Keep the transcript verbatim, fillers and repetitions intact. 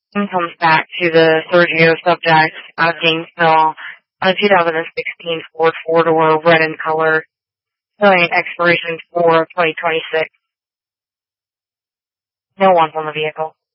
And comes back to the Sergio subject out of Gainesville on a two thousand sixteen Ford four-door, red in color, showing expiration for twenty twenty-six. No one's on the vehicle.